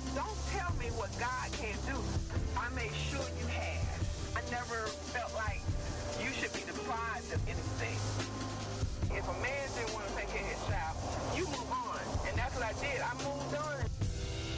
Don't tell me what God can't do. I make sure